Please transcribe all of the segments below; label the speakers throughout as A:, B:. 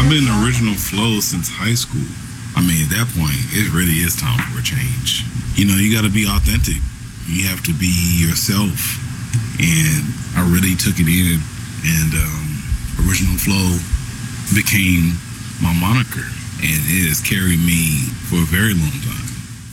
A: I've been original flow since high school. I mean, at that point, it really is time for a change. You know, you got to be authentic. You have to be yourself. And I really took it in, and original flow became my moniker, and it has carried me for a very long time.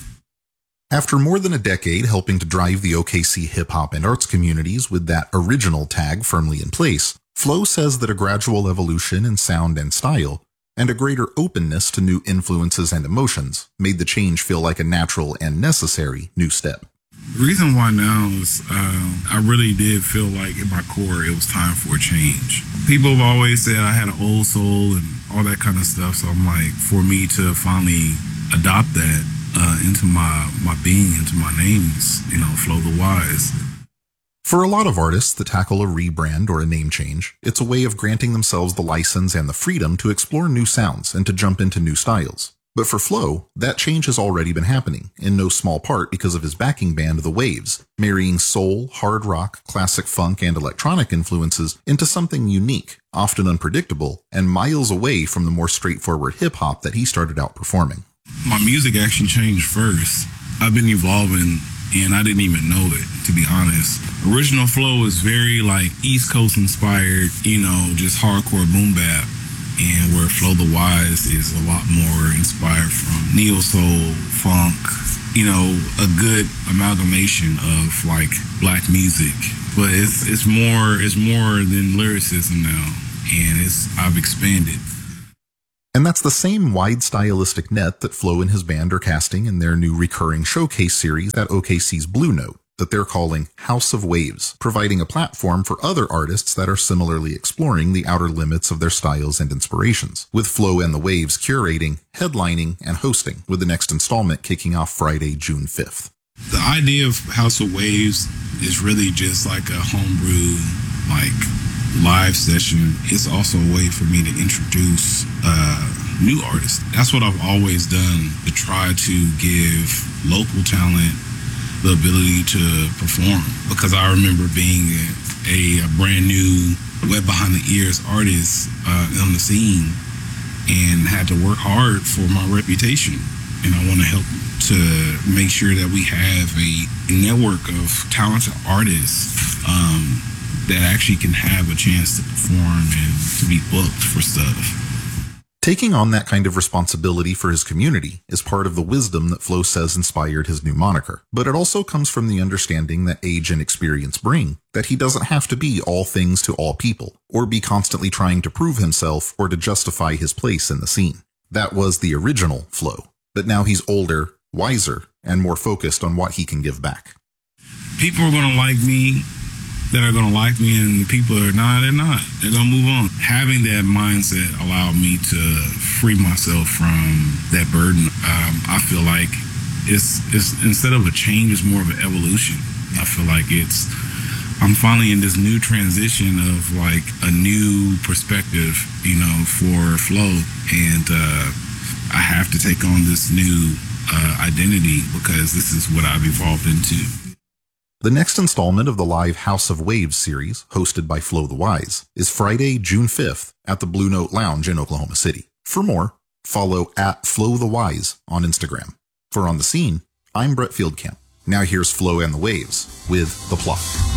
B: After more than a decade helping to drive the OKC hip-hop and arts communities with that original tag firmly in place, Flow says that a gradual evolution in sound and style, and a greater openness to new influences and emotions, made the change feel like a natural and necessary new step.
A: The reason why now is I really did feel like in my core it was time for a change. People have always said I had an old soul and all that kind of stuff, so I'm like, for me to finally adopt that into my being, into my names, you know, Flow the Wise.
B: For a lot of artists that tackle a rebrand or a name change, it's a way of granting themselves the license and the freedom to explore new sounds and to jump into new styles. But for Flow, that change has already been happening, in no small part because of his backing band The Waves, marrying soul, hard rock, classic funk, and electronic influences into something unique, often unpredictable, and miles away from the more straightforward hip-hop that he started out performing.
A: My music actually changed first. I've been evolving, and I didn't even know it, to be honest. Original Flow is very like East Coast inspired, you know, just hardcore boom bap. And where Flow the Wise is a lot more inspired from neo soul, funk, you know, a good amalgamation of like black music. But it's more than lyricism now, and I've expanded.
B: And that's the same wide stylistic net that Flow and his band are casting in their new recurring showcase series at OKC's Blue Note, that they're calling House of Waves, providing a platform for other artists that are similarly exploring the outer limits of their styles and inspirations, with Flow and the Waves curating, headlining, and hosting, with the next installment kicking off Friday, June 5th.
A: The idea of House of Waves is really just like a homebrew, like, live session. It's also a way for me to introduce new artists. That's what I've always done, to try to give local talent the ability to perform, because I remember being a brand new wet behind the ears artist on the scene and had to work hard for my reputation. And I want to help to make sure that we have a network of talented artists that actually can have a chance to perform and to be booked for stuff.
B: Taking on that kind of responsibility for his community is part of the wisdom that Flow says inspired his new moniker, but it also comes from the understanding that age and experience bring, that he doesn't have to be all things to all people, or be constantly trying to prove himself or to justify his place in the scene. That was the original Flow, but now he's older, wiser, and more focused on what he can give back.
A: People are going to like me that are going to like me, and people are not, they're not. They're going to move on. Having that mindset allowed me to free myself from that burden. I feel like it's instead of a change, it's more of an evolution. I feel like I'm finally in this new transition of like a new perspective, you know, for Flow. And I have to take on this new identity because this is what I've evolved into.
B: The next installment of the live House of Waves series, hosted by Flow the Wise, is Friday, June 5th at the Blue Note Lounge in Oklahoma City. For more, follow @FlowTheWise on Instagram. For On the Scene, I'm Brett Fieldcamp. Now here's Flow and the Waves with The Plot.